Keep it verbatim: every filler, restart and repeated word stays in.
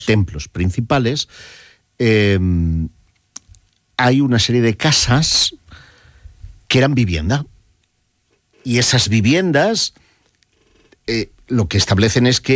templos principales, eh, hay una serie de casas que eran vivienda. Y esas viviendas eh, lo que establecen es que